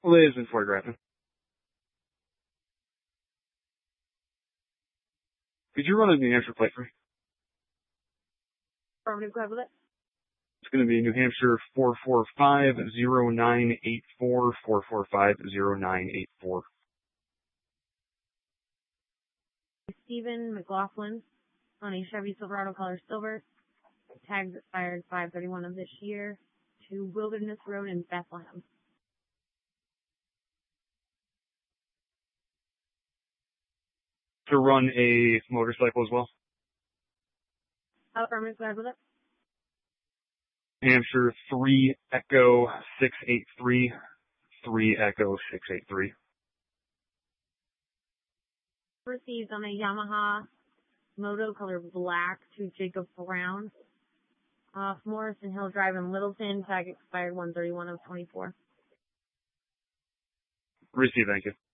Liz and photographing. Could you run a New Hampshire plate for me? Affirmative, go ahead with it. It's going to be New Hampshire 4450984, 4450984. Stephen McLaughlin on a Chevy Silverado color silver. Tags expired 5/31 of this year to Wilderness Road in Bethlehem. To run a motorcycle as well? Affirmative, go ahead with it. New Hampshire 3 Echo 683, 3 Echo 683. Received on a Yamaha Moto color black to Jacob Brown off Morrison Hill Drive in Littleton. Tag expired 1/31 of 24. Receive, thank you.